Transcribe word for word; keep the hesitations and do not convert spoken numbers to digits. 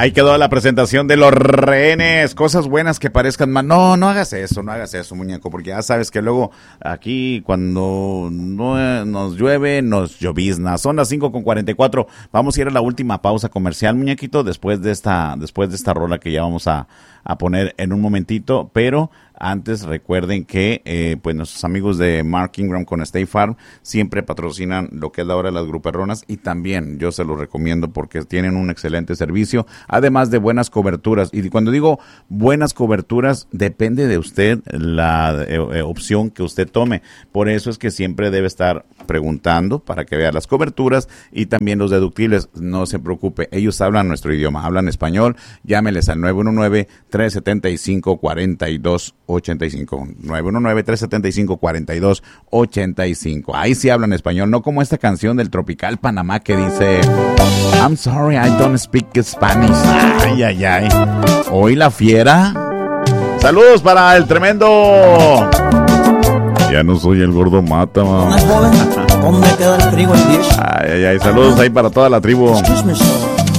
Ahí quedó la presentación de los rehenes. Cosas buenas que parezcan mal. No, no hagas eso, no hagas eso, muñeco, porque ya sabes que luego aquí cuando no nos llueve, nos llovizna. Son las cinco con cuarenta y cuatro. Vamos a ir a la última pausa comercial, muñequito, después de esta, después de esta rola que ya vamos a, a poner en un momentito, pero antes recuerden que eh, pues nuestros amigos de Mark Ingram con State Farm siempre patrocinan lo que es la hora de las gruperronas, y también yo se los recomiendo porque tienen un excelente servicio, además de buenas coberturas. Y cuando digo buenas coberturas, depende de usted la eh, eh, opción que usted tome. Por eso es que siempre debe estar preguntando para que vea las coberturas y también los deductibles. No se preocupe, ellos hablan nuestro idioma, hablan español. Llámeles al nueve uno nueve, tres siete cinco, cuatro dos ocho cinco, nueve uno nueve, tres siete cinco, cuatro dos ocho cinco. Ahí sí hablan español, no como esta canción del Tropical Panamá que dice I'm sorry, I don't speak Spanish. Ay, ay, ay. Hoy la fiera. Saludos para el tremendo. Ya no soy el gordo mata, mamá. ¿Dónde queda el trigo el diez? Ay, ay, ay. Saludos ahí para toda la tribu.